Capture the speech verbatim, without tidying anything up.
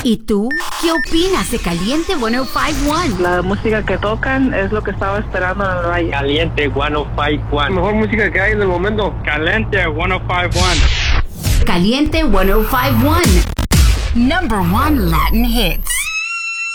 ¿Y tú? ¿Qué opinas de Caliente ciento cincuenta y uno? La música que tocan es lo que estaba esperando en el valle. Caliente ciento cincuenta y uno. Mejor música que hay en el momento. Caliente ciento cincuenta y uno. Caliente ciento cincuenta y uno. Number one Latin hits.